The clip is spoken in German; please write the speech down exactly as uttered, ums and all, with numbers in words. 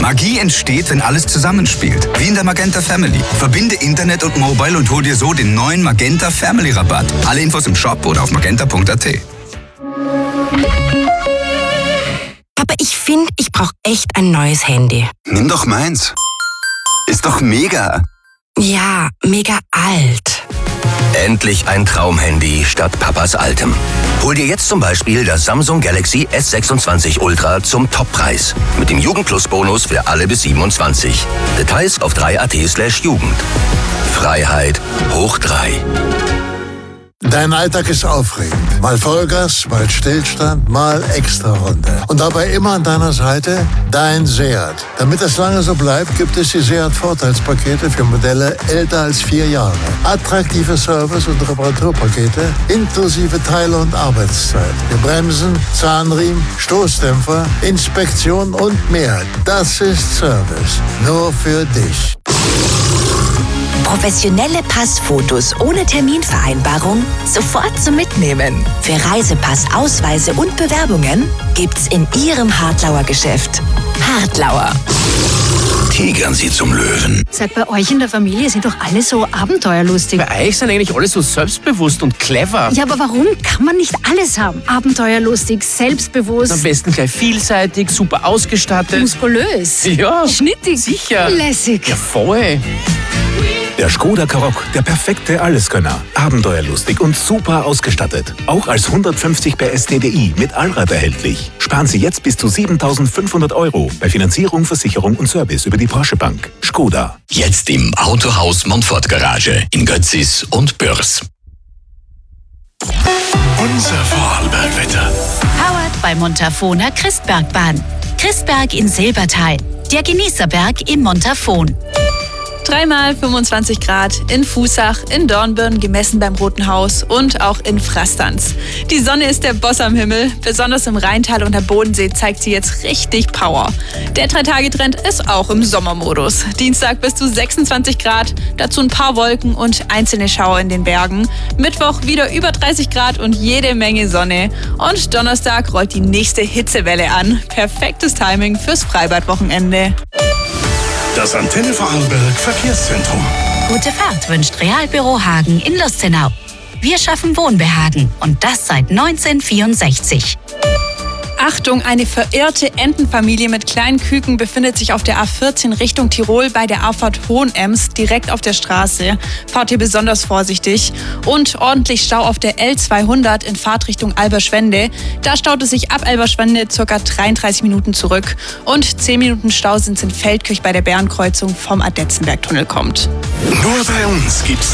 Magie entsteht, wenn alles zusammenspielt. Wie in der Magenta Family. Verbinde Internet und Mobile und hol dir so den neuen Magenta Family Rabatt. Alle Infos im Shop oder auf magenta punkt a t. Aber ich finde, ich brauche echt ein neues Handy. Nimm doch meins. Ist doch mega. Ja, mega alt. Endlich ein Traumhandy statt Papas altem. Hol dir jetzt zum Beispiel das Samsung Galaxy S sechsundzwanzig Ultra zum Toppreis. Mit dem Jugendplus-Bonus für alle bis siebenundzwanzig. Details auf drei punkt a t slash Jugend. Freiheit hoch drei. Dein Alltag ist aufregend. Mal Vollgas, mal Stillstand, mal Extrarunde. Und dabei immer an deiner Seite dein Seat. Damit das lange so bleibt, gibt es die Seat-Vorteilspakete für Modelle älter als vier Jahre. Attraktive Service- und Reparaturpakete inklusive Teile- und Arbeitszeit. Wir Bremsen, Zahnriemen, Stoßdämpfer, Inspektion und mehr. Das ist Service. Nur für dich. Professionelle Passfotos ohne Terminvereinbarung sofort zum Mitnehmen. Für Reisepass, Ausweise und Bewerbungen gibt's in Ihrem Hartlauer Geschäft. Hartlauer. Tigern Sie zum Löwen. Sag, bei euch in der Familie sind doch alle so abenteuerlustig. Bei euch sind eigentlich alle so selbstbewusst und clever. Ja, aber warum kann man nicht alles haben? Abenteuerlustig, selbstbewusst. Am besten gleich vielseitig, super ausgestattet. Muskulös. Ja. Schnittig. Sicher. Lässig. Ja, voll. Der Skoda Karoq, der perfekte Alleskönner. Abenteuerlustig und super ausgestattet. Auch als hundertfünfzig P S T D I mit Allrad erhältlich. Sparen Sie jetzt bis zu siebentausendfünfhundert Euro bei Finanzierung, Versicherung und Service über die Porsche Bank. Skoda. Jetzt im Autohaus Montfort Garage in Götzis und Bürs. Unser Vorarlbergwetter. Powered bei Montafona Christbergbahn. Christberg in Silbertal. Der Genießerberg in Montafon. Dreimal fünfundzwanzig Grad in Fußach, in Dornbirn, gemessen beim Roten Haus und auch in Frastanz. Die Sonne ist der Boss am Himmel. Besonders im Rheintal und der Bodensee zeigt sie jetzt richtig Power. Der Drei-Tage-Trend ist auch im Sommermodus. Dienstag bis zu sechsundzwanzig Grad, dazu ein paar Wolken und einzelne Schauer in den Bergen. Mittwoch wieder über dreißig Grad und jede Menge Sonne. Und Donnerstag rollt die nächste Hitzewelle an. Perfektes Timing fürs Freibad-Wochenende. Das Antenne Vorarlberg Verkehrszentrum. Gute Fahrt wünscht Realbüro Hagen in Lustenau. Wir schaffen Wohnbehagen und das seit neunzehnhundertvierundsechzig. Achtung, eine verirrte Entenfamilie mit kleinen Küken befindet sich auf der A vierzehn Richtung Tirol bei der Auffahrt Hohenems, direkt auf der Straße. Fahrt hier besonders vorsichtig. Und ordentlich Stau auf der L zweihundert in Fahrtrichtung Alberschwende. Da staut es sich ab Alberschwende ca. dreiunddreißig Minuten zurück. Und zehn Minuten Stau sind es in Feldkirch bei der Bärenkreuzung vom Adetzenbergtunnel kommt. Nur bei uns gibt's